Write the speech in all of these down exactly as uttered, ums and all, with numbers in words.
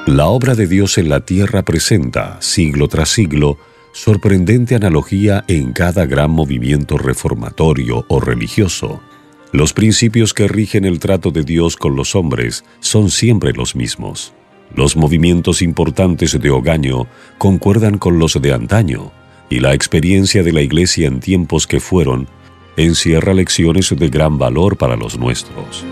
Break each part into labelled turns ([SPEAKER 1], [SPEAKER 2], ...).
[SPEAKER 1] La obra de Dios en la tierra presenta, siglo tras siglo, sorprendente analogía en cada gran movimiento reformatorio o religioso. Los principios que rigen el trato de Dios con los hombres son siempre los mismos. Los movimientos importantes de Ogaño concuerdan con los de antaño, y la experiencia de la Iglesia en tiempos que fueron encierra lecciones de gran valor para los nuestros.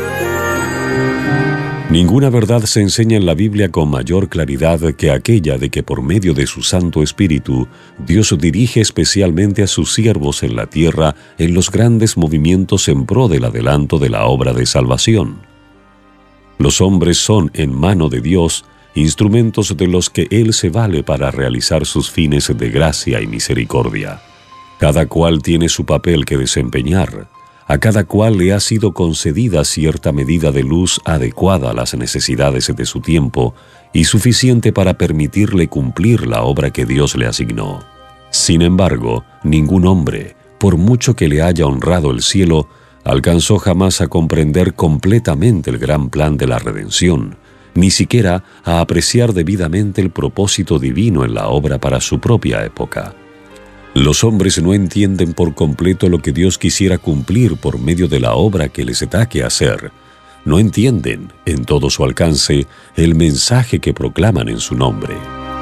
[SPEAKER 1] Ninguna verdad se enseña en la Biblia con mayor claridad que aquella de que por medio de su Santo Espíritu, Dios dirige especialmente a sus siervos en la tierra en los grandes movimientos en pro del adelanto de la obra de salvación. Los hombres son, en mano de Dios, instrumentos de los que Él se vale para realizar sus fines de gracia y misericordia. Cada cual tiene su papel que desempeñar. A cada cual le ha sido concedida cierta medida de luz adecuada a las necesidades de su tiempo y suficiente para permitirle cumplir la obra que Dios le asignó. Sin embargo, ningún hombre, por mucho que le haya honrado el cielo, alcanzó jamás a comprender completamente el gran plan de la redención, ni siquiera a apreciar debidamente el propósito divino en la obra para su propia época. Los hombres no entienden por completo lo que Dios quisiera cumplir por medio de la obra que les da que hacer. No entienden, en todo su alcance, el mensaje que proclaman en su nombre.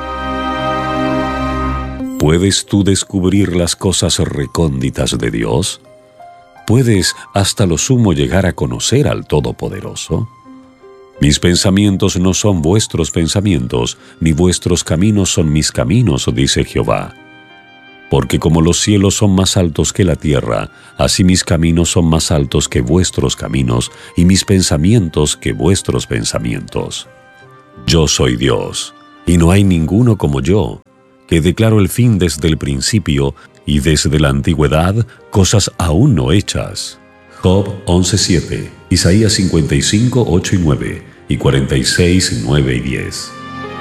[SPEAKER 1] ¿Puedes tú descubrir las cosas recónditas de Dios? ¿Puedes hasta lo sumo llegar a conocer al Todopoderoso? Mis pensamientos no son vuestros pensamientos, ni vuestros caminos son mis caminos, dice Jehová. Porque como los cielos son más altos que la tierra, así mis caminos son más altos que vuestros caminos, y mis pensamientos que vuestros pensamientos. Yo soy Dios, y no hay ninguno como yo, que declaro el fin desde el principio, y desde la antigüedad, cosas aún no hechas. Job once siete, Isaías cincuenta y cinco ocho y nueve, y cuarenta y seis nueve y diez.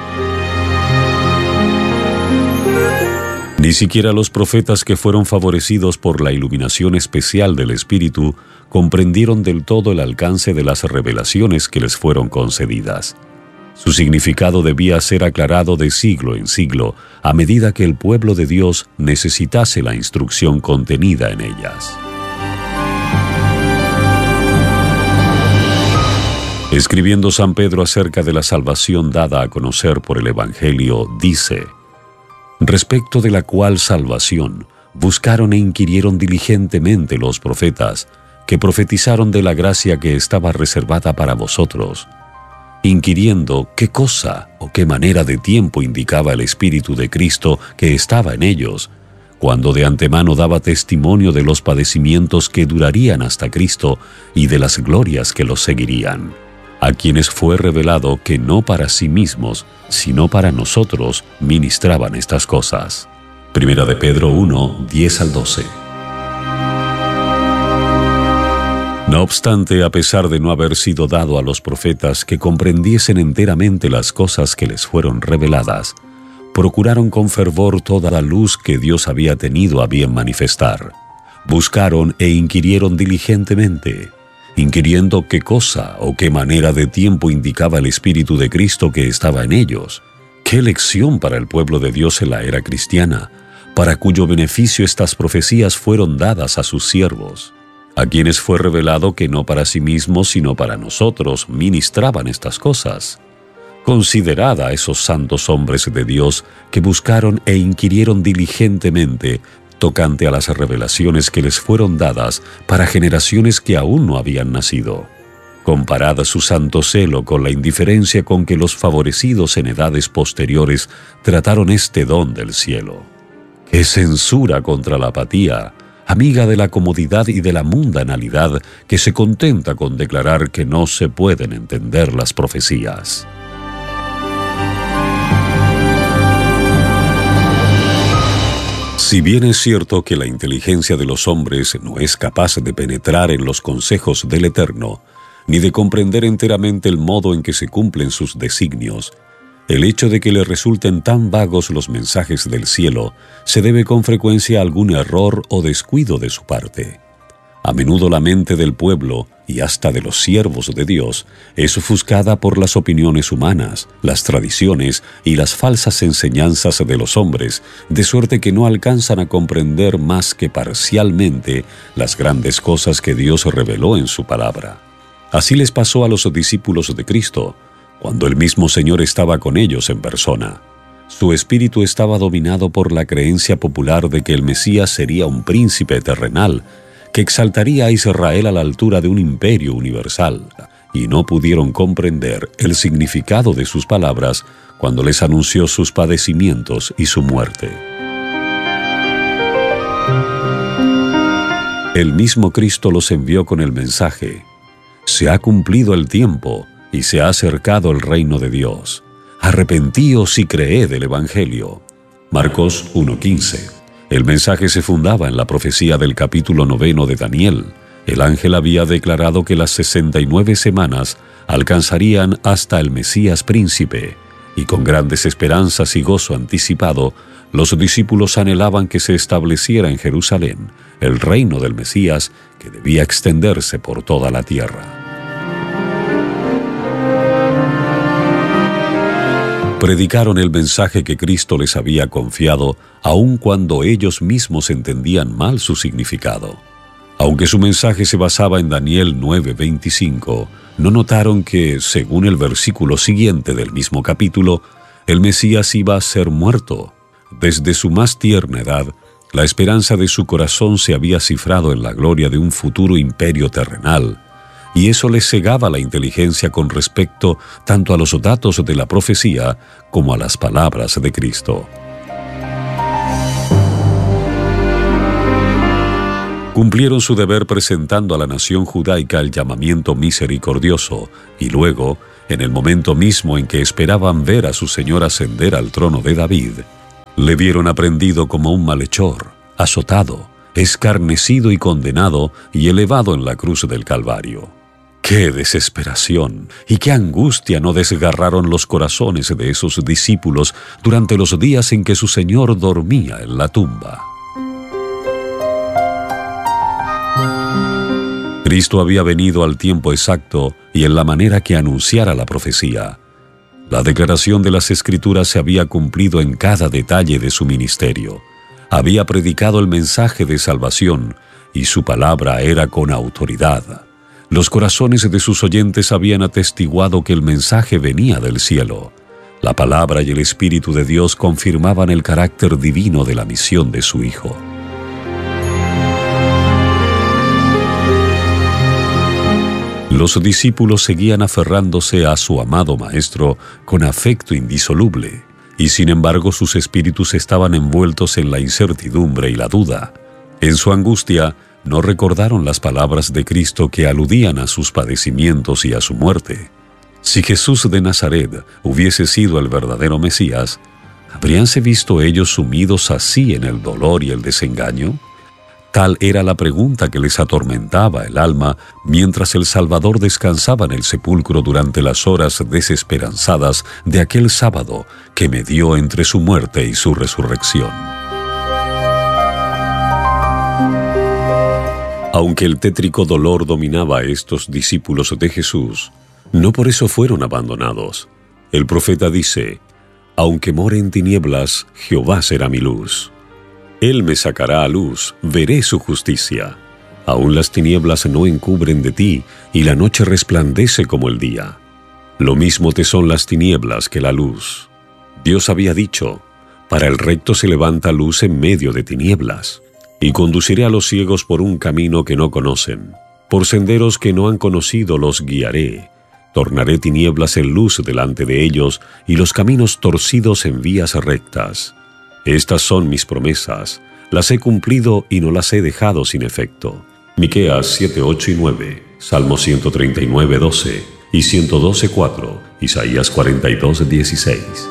[SPEAKER 1] Ni siquiera los profetas que fueron favorecidos por la iluminación especial del Espíritu comprendieron del todo el alcance de las revelaciones que les fueron concedidas. Su significado debía ser aclarado de siglo en siglo, a medida que el pueblo de Dios necesitase la instrucción contenida en ellas. Escribiendo San Pedro acerca de la salvación dada a conocer por el Evangelio, dice: respecto de la cual salvación buscaron e inquirieron diligentemente los profetas, que profetizaron de la gracia que estaba reservada para vosotros, inquiriendo qué cosa o qué manera de tiempo indicaba el Espíritu de Cristo que estaba en ellos, cuando de antemano daba testimonio de los padecimientos que durarían hasta Cristo y de las glorias que los seguirían, a quienes fue revelado que no para sí mismos, sino para nosotros ministraban estas cosas. Primera de Pedro uno, diez al doce. No obstante, a pesar de no haber sido dado a los profetas que comprendiesen enteramente las cosas que les fueron reveladas, procuraron con fervor toda la luz que Dios había tenido a bien manifestar. Buscaron e inquirieron diligentemente, inquiriendo qué cosa o qué manera de tiempo indicaba el Espíritu de Cristo que estaba en ellos. Qué lección para el pueblo de Dios en la era cristiana, para cuyo beneficio estas profecías fueron dadas a sus siervos, a quienes fue revelado que no para sí mismos, sino para nosotros ministraban estas cosas. Considerad a esos santos hombres de Dios que buscaron e inquirieron diligentemente tocante a las revelaciones que les fueron dadas para generaciones que aún no habían nacido. Comparad su santo celo con la indiferencia con que los favorecidos en edades posteriores trataron este don del cielo. ¡Qué censura contra la apatía, amiga de la comodidad y de la mundanalidad que se contenta con declarar que no se pueden entender las profecías! Si bien es cierto que la inteligencia de los hombres no es capaz de penetrar en los consejos del Eterno, ni de comprender enteramente el modo en que se cumplen sus designios, el hecho de que le resulten tan vagos los mensajes del cielo se debe con frecuencia a algún error o descuido de su parte. A menudo la mente del pueblo, y hasta de los siervos de Dios, es ofuscada por las opiniones humanas, las tradiciones y las falsas enseñanzas de los hombres, de suerte que no alcanzan a comprender más que parcialmente las grandes cosas que Dios reveló en su palabra. Así les pasó a los discípulos de Cristo, cuando el mismo Señor estaba con ellos en persona. Su espíritu estaba dominado por la creencia popular de que el Mesías sería un príncipe terrenal, que exaltaría a Israel a la altura de un imperio universal, y no pudieron comprender el significado de sus palabras cuando les anunció sus padecimientos y su muerte. El mismo Cristo los envió con el mensaje: «Se ha cumplido el tiempo y se ha acercado el reino de Dios. Arrepentíos y creed el Evangelio». Marcos uno quince. El mensaje se fundaba en la profecía del capítulo noveno de Daniel. El ángel había declarado que las sesenta y nueve semanas alcanzarían hasta el Mesías príncipe, y con grandes esperanzas y gozo anticipado, los discípulos anhelaban que se estableciera en Jerusalén el reino del Mesías, que debía extenderse por toda la tierra. Predicaron el mensaje que Cristo les había confiado, aun cuando ellos mismos entendían mal su significado. Aunque su mensaje se basaba en Daniel nueve veinticinco, no notaron que, según el versículo siguiente del mismo capítulo, el Mesías iba a ser muerto. Desde su más tierna edad, la esperanza de su corazón se había cifrado en la gloria de un futuro imperio terrenal, y eso les cegaba la inteligencia con respecto tanto a los datos de la profecía como a las palabras de Cristo. Cumplieron su deber presentando a la nación judaica el llamamiento misericordioso, y luego, en el momento mismo en que esperaban ver a su Señor ascender al trono de David, le vieron aprendido como un malhechor, azotado, escarnecido y condenado y elevado en la cruz del Calvario. ¡Qué desesperación y qué angustia no desgarraron los corazones de esos discípulos durante los días en que su Señor dormía en la tumba! Cristo había venido al tiempo exacto y en la manera que anunciara la profecía. La declaración de las Escrituras se había cumplido en cada detalle de su ministerio. Había predicado el mensaje de salvación y su palabra era con autoridad. Los corazones de sus oyentes habían atestiguado que el mensaje venía del cielo. La palabra y el Espíritu de Dios confirmaban el carácter divino de la misión de su Hijo. Los discípulos seguían aferrándose a su amado Maestro con afecto indisoluble, y sin embargo sus espíritus estaban envueltos en la incertidumbre y la duda. En su angustia, no recordaron las palabras de Cristo que aludían a sus padecimientos y a su muerte. Si Jesús de Nazaret hubiese sido el verdadero Mesías, ¿habríanse visto ellos sumidos así en el dolor y el desengaño? Tal era la pregunta que les atormentaba el alma mientras el Salvador descansaba en el sepulcro durante las horas desesperanzadas de aquel sábado que medió entre su muerte y su resurrección. Aunque el tétrico dolor dominaba a estos discípulos de Jesús, no por eso fueron abandonados. El profeta dice: «Aunque more en tinieblas, Jehová será mi luz. Él me sacará a luz, veré su justicia. Aún las tinieblas no encubren de ti, y la noche resplandece como el día. Lo mismo te son las tinieblas que la luz». Dios había dicho: «Para el recto se levanta luz en medio de tinieblas, y conduciré a los ciegos por un camino que no conocen. Por senderos que no han conocido los guiaré. Tornaré tinieblas en luz delante de ellos, y los caminos torcidos en vías rectas. Estas son mis promesas, las he cumplido y no las he dejado sin efecto». Miqueas siete, ocho y nueve, Salmo ciento treinta y nueve, doce y ciento doce, cuatro, Isaías cuarenta y dos, dieciséis.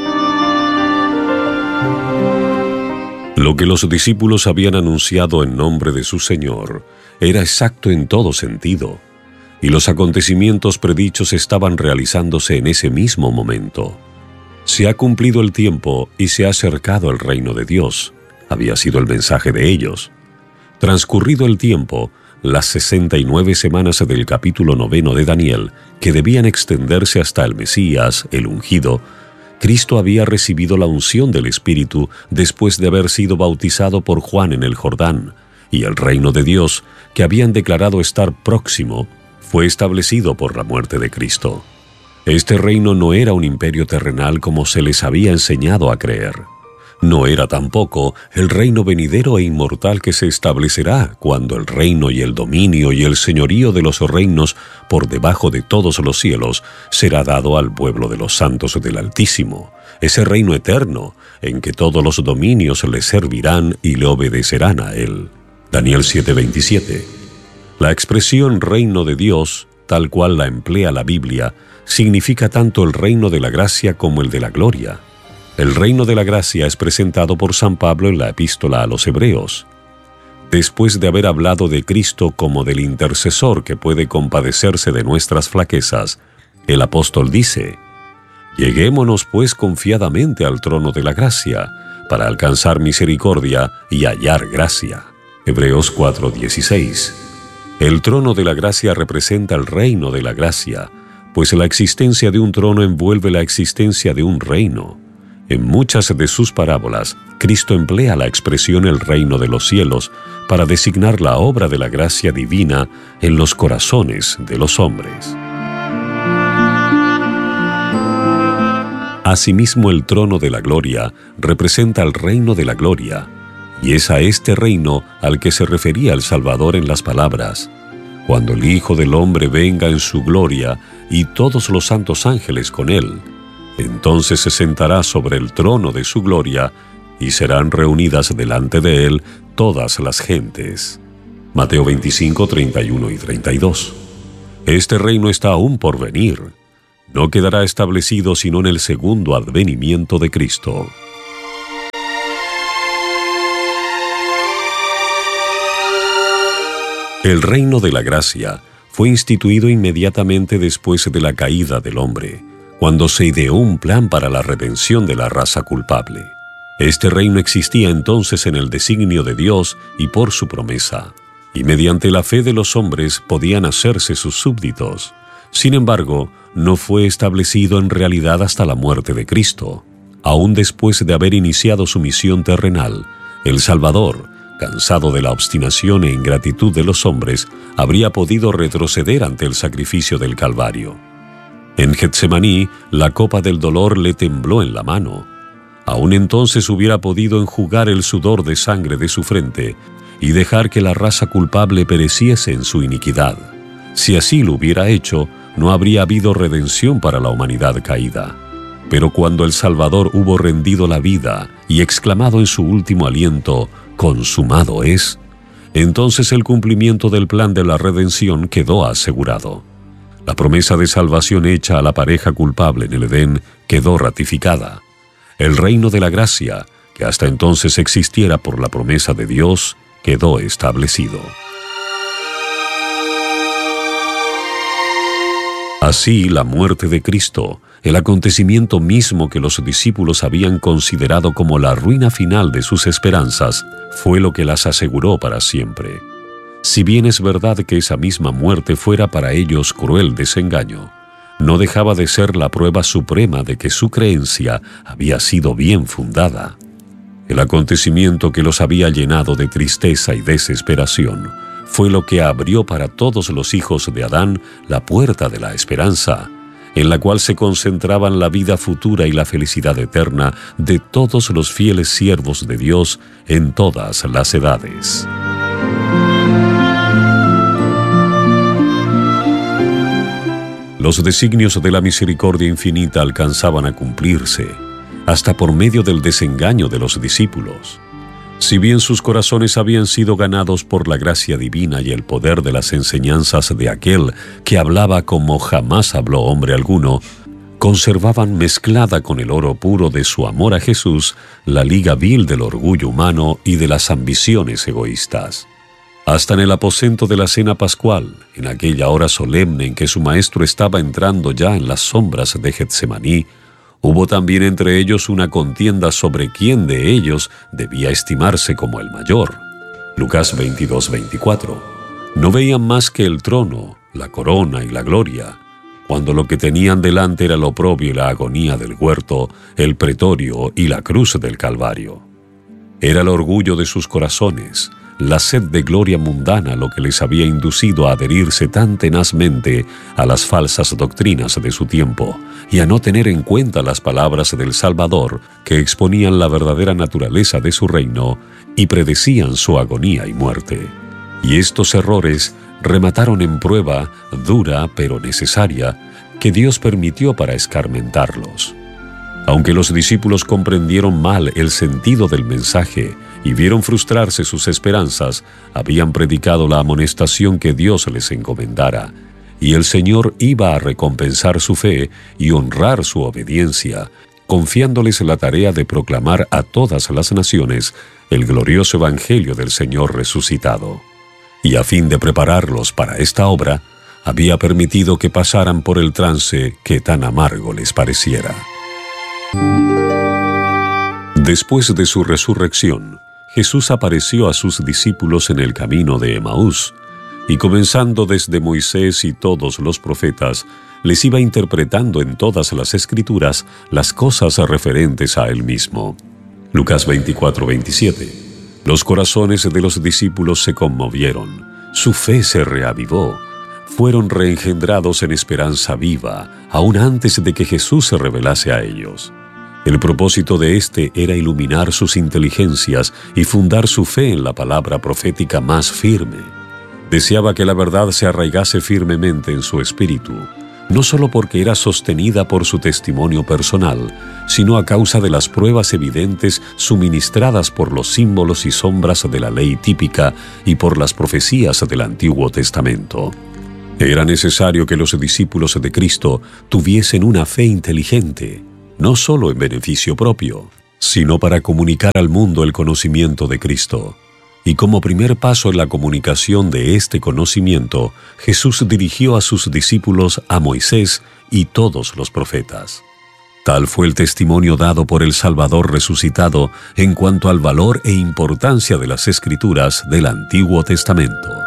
[SPEAKER 1] Lo que los discípulos habían anunciado en nombre de su Señor era exacto en todo sentido, y los acontecimientos predichos estaban realizándose en ese mismo momento. «Se ha cumplido el tiempo y se ha acercado el reino de Dios», había sido el mensaje de ellos. Transcurrido el tiempo, las sesenta y nueve semanas del capítulo noveno de Daniel, que debían extenderse hasta el Mesías, el ungido, Cristo había recibido la unción del Espíritu después de haber sido bautizado por Juan en el Jordán, y el reino de Dios, que habían declarado estar próximo, fue establecido por la muerte de Cristo. Este reino no era un imperio terrenal como se les había enseñado a creer. No era tampoco el reino venidero e inmortal que se establecerá cuando el reino y el dominio y el señorío de los reinos por debajo de todos los cielos será dado al pueblo de los santos del Altísimo, ese reino eterno en que todos los dominios le servirán y le obedecerán a él. Daniel siete veintisiete. La expresión reino de Dios, tal cual la emplea la Biblia, significa tanto el reino de la gracia como el de la gloria. El reino de la gracia es presentado por San Pablo en la epístola a los Hebreos. Después de haber hablado de Cristo como del intercesor que puede compadecerse de nuestras flaquezas, el apóstol dice: «Lleguémonos pues confiadamente al trono de la gracia, para alcanzar misericordia y hallar gracia». Hebreos cuatro dieciséis. El trono de la gracia representa el reino de la gracia, pues la existencia de un trono envuelve la existencia de un reino. En muchas de sus parábolas, Cristo emplea la expresión el reino de los cielos para designar la obra de la gracia divina en los corazones de los hombres. Asimismo, el trono de la gloria representa el reino de la gloria, y es a este reino al que se refería el Salvador en las palabras: «Cuando el Hijo del Hombre venga en su gloria y todos los santos ángeles con él, entonces se sentará sobre el trono de su gloria y serán reunidas delante de él todas las gentes». Mateo veinticinco, treinta y uno y treinta y dos. Este reino está aún por venir. No quedará establecido sino en el segundo advenimiento de Cristo. El reino de la gracia fue instituido inmediatamente después de la caída del hombre, cuando se ideó un plan para la redención de la raza culpable. Este reino existía entonces en el designio de Dios y por su promesa, y mediante la fe de los hombres podían hacerse sus súbditos. Sin embargo, no fue establecido en realidad hasta la muerte de Cristo. Aún después de haber iniciado su misión terrenal, el Salvador, cansado de la obstinación e ingratitud de los hombres, habría podido retroceder ante el sacrificio del Calvario. En Getsemaní, la copa del dolor le tembló en la mano. Aún entonces hubiera podido enjugar el sudor de sangre de su frente y dejar que la raza culpable pereciese en su iniquidad. Si así lo hubiera hecho, no habría habido redención para la humanidad caída. Pero cuando el Salvador hubo rendido la vida y exclamado en su último aliento: «Consumado es», entonces el cumplimiento del plan de la redención quedó asegurado. La promesa de salvación hecha a la pareja culpable en el Edén quedó ratificada. El reino de la gracia, que hasta entonces existiera por la promesa de Dios, quedó establecido. Así, la muerte de Cristo, el acontecimiento mismo que los discípulos habían considerado como la ruina final de sus esperanzas, fue lo que las aseguró para siempre. Si bien es verdad que esa misma muerte fuera para ellos cruel desengaño, no dejaba de ser la prueba suprema de que su creencia había sido bien fundada. El acontecimiento que los había llenado de tristeza y desesperación fue lo que abrió para todos los hijos de Adán la puerta de la esperanza, en la cual se concentraban la vida futura y la felicidad eterna de todos los fieles siervos de Dios en todas las edades. Los designios de la misericordia infinita alcanzaban a cumplirse, hasta por medio del desengaño de los discípulos. Si bien sus corazones habían sido ganados por la gracia divina y el poder de las enseñanzas de aquel que hablaba como jamás habló hombre alguno, conservaban mezclada con el oro puro de su amor a Jesús la liga vil del orgullo humano y de las ambiciones egoístas. Hasta en el aposento de la cena pascual, en aquella hora solemne en que su maestro estaba entrando ya en las sombras de Getsemaní, hubo también entre ellos una contienda sobre quién de ellos debía estimarse como el mayor. Lucas veintidós veinticuatro. No veían más que el trono, la corona y la gloria, cuando lo que tenían delante era lo oprobio y la agonía del huerto, el pretorio y la cruz del Calvario. Era el orgullo de sus corazones, la sed de gloria mundana lo que les había inducido a adherirse tan tenazmente a las falsas doctrinas de su tiempo y a no tener en cuenta las palabras del Salvador que exponían la verdadera naturaleza de su reino y predecían su agonía y muerte. Y estos errores remataron en prueba dura pero necesaria que Dios permitió para escarmentarlos. Aunque los discípulos comprendieron mal el sentido del mensaje y vieron frustrarse sus esperanzas, habían predicado la amonestación que Dios les encomendara, y el Señor iba a recompensar su fe y honrar su obediencia, confiándoles la tarea de proclamar a todas las naciones el glorioso evangelio del Señor resucitado. Y a fin de prepararlos para esta obra, había permitido que pasaran por el trance que tan amargo les pareciera. Después de su resurrección, Jesús apareció a sus discípulos en el camino de Emaús, y comenzando desde Moisés y todos los profetas, les iba interpretando en todas las Escrituras las cosas referentes a él mismo. Lucas veinticuatro veintisiete. Los corazones de los discípulos se conmovieron, su fe se reavivó, fueron reengendrados en esperanza viva, aún antes de que Jesús se revelase a ellos. El propósito de éste era iluminar sus inteligencias y fundar su fe en la palabra profética más firme. Deseaba que la verdad se arraigase firmemente en su espíritu, no solo porque era sostenida por su testimonio personal, sino a causa de las pruebas evidentes suministradas por los símbolos y sombras de la ley típica y por las profecías del Antiguo Testamento. Era necesario que los discípulos de Cristo tuviesen una fe inteligente, no solo en beneficio propio, sino para comunicar al mundo el conocimiento de Cristo. Y como primer paso en la comunicación de este conocimiento, Jesús dirigió a sus discípulos a Moisés y todos los profetas. Tal fue el testimonio dado por el Salvador resucitado en cuanto al valor e importancia de las Escrituras del Antiguo Testamento.